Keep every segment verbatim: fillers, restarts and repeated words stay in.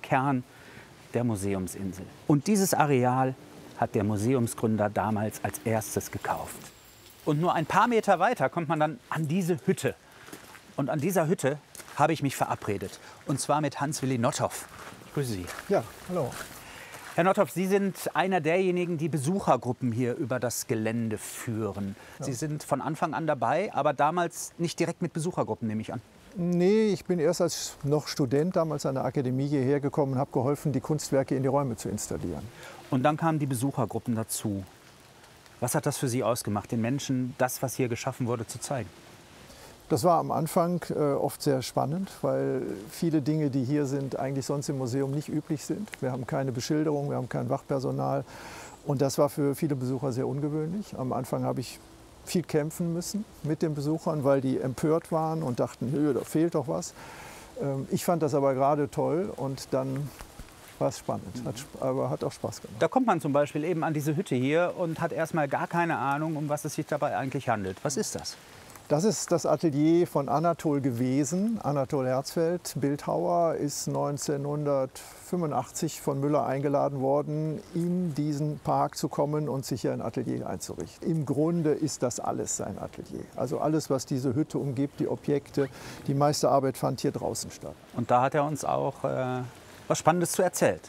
Kern der Museumsinsel. Und dieses Areal hat der Museumsgründer damals als erstes gekauft. Und nur ein paar Meter weiter kommt man dann an diese Hütte. Und an dieser Hütte habe ich mich verabredet. Und zwar mit Hans-Willi Nothoff. Ich grüße Sie. Ja, hallo. Herr Nothoff, Sie sind einer derjenigen, die Besuchergruppen hier über das Gelände führen. Ja. Sie sind von Anfang an dabei, aber damals nicht direkt mit Besuchergruppen, nehme ich an. Nee, ich bin erst als noch Student damals an der Akademie hierher gekommen und habe geholfen, die Kunstwerke in die Räume zu installieren. Und dann kamen die Besuchergruppen dazu. Was hat das für Sie ausgemacht, den Menschen das, was hier geschaffen wurde, zu zeigen? Das war am Anfang äh, oft sehr spannend, weil viele Dinge, die hier sind, eigentlich sonst im Museum nicht üblich sind. Wir haben keine Beschilderung, wir haben kein Wachpersonal. Und das war für viele Besucher sehr ungewöhnlich. Am Anfang habe ich viel kämpfen müssen mit den Besuchern, weil die empört waren und dachten, da fehlt doch was. Ähm, ich fand das aber gerade toll und dann war es spannend, hat, aber hat auch Spaß gemacht. Da kommt man zum Beispiel eben an diese Hütte hier und hat erstmal gar keine Ahnung, um was es sich dabei eigentlich handelt. Was ist das? Das ist das Atelier von Anatol gewesen. Anatol Herzfeld, Bildhauer, ist neunzehnhundertfünfundachtzig von Müller eingeladen worden, in diesen Park zu kommen und sich hier ein Atelier einzurichten. Im Grunde ist das alles sein Atelier. Also alles, was diese Hütte umgibt, die Objekte, die meiste Arbeit fand hier draußen statt. Und da hat er uns auch äh, was Spannendes zu erzählt.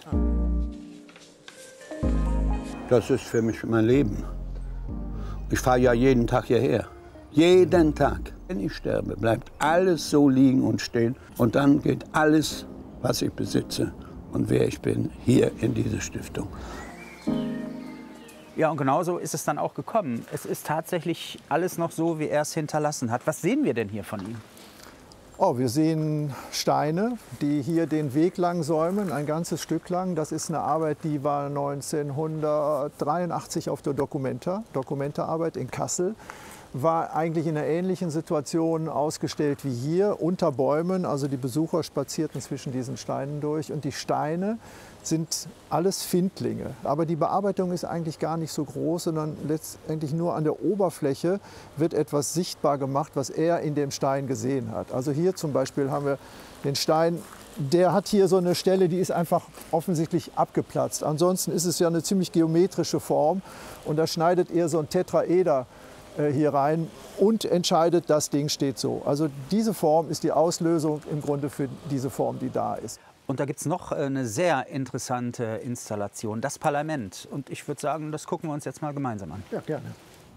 Das ist für mich mein Leben. Ich fahre ja jeden Tag hierher. Jeden Tag. Wenn ich sterbe, bleibt alles so liegen und stehen. Und dann geht alles, was ich besitze und wer ich bin, hier in diese Stiftung. Ja, und genauso ist es dann auch gekommen. Es ist tatsächlich alles noch so, wie er es hinterlassen hat. Was sehen wir denn hier von ihm? Oh, wir sehen Steine, die hier den Weg lang säumen, ein ganzes Stück lang. Das ist eine Arbeit, die war neunzehnhundertdreiundachtzig auf der Documenta, Documenta-Arbeit in Kassel. War eigentlich in einer ähnlichen Situation ausgestellt wie hier, unter Bäumen. Also die Besucher spazierten zwischen diesen Steinen durch. Und die Steine sind alles Findlinge. Aber die Bearbeitung ist eigentlich gar nicht so groß, sondern letztendlich nur an der Oberfläche wird etwas sichtbar gemacht, was er in dem Stein gesehen hat. Also hier zum Beispiel haben wir den Stein, der hat hier so eine Stelle, die ist einfach offensichtlich abgeplatzt. Ansonsten ist es ja eine ziemlich geometrische Form und da schneidet er so ein Tetraeder hier rein und entscheidet, das Ding steht so. Also diese Form ist die Auslösung im Grunde für diese Form, die da ist. Und da gibt es noch eine sehr interessante Installation, das Parlament. Und ich würde sagen, das gucken wir uns jetzt mal gemeinsam an. Ja, gerne.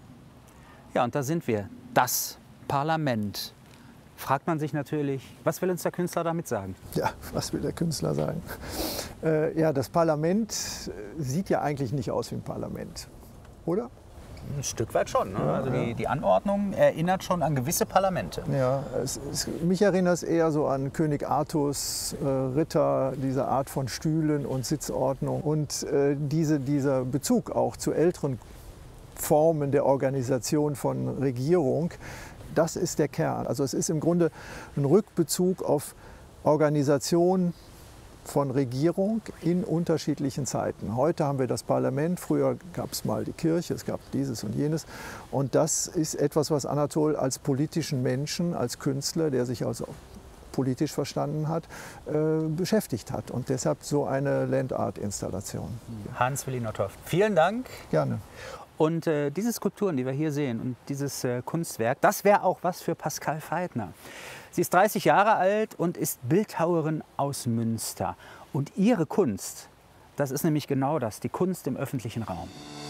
Ja, und da sind wir, das Parlament. Fragt man sich natürlich, was will uns der Künstler damit sagen? Ja, was will der Künstler sagen? Äh, ja, das Parlament sieht ja eigentlich nicht aus wie ein Parlament, oder? Ein Stück weit schon. Ne? Ja, also die, ja. die Anordnung erinnert schon an gewisse Parlamente. Ja, es, es, mich erinnert es eher so an König Artus, äh, Ritter, diese Art von Stühlen und Sitzordnung. Und äh, diese, dieser Bezug auch zu älteren Formen der Organisation von Regierung, das ist der Kern. Also es ist im Grunde ein Rückbezug auf Organisation von Regierung in unterschiedlichen Zeiten. Heute haben wir das Parlament, früher gab es mal die Kirche, es gab dieses und jenes. Und das ist etwas, was Anatol als politischen Menschen, als Künstler, der sich also politisch verstanden hat, äh, beschäftigt hat. Und deshalb so eine Landart-Installation. Hans-Willi Nothoff, vielen Dank. Gerne. Und äh, diese Skulpturen, die wir hier sehen und dieses äh, Kunstwerk, das wäre auch was für Pascal Veithner. Sie ist dreißig Jahre alt und ist Bildhauerin aus Münster. Und ihre Kunst, das ist nämlich genau das, die Kunst im öffentlichen Raum.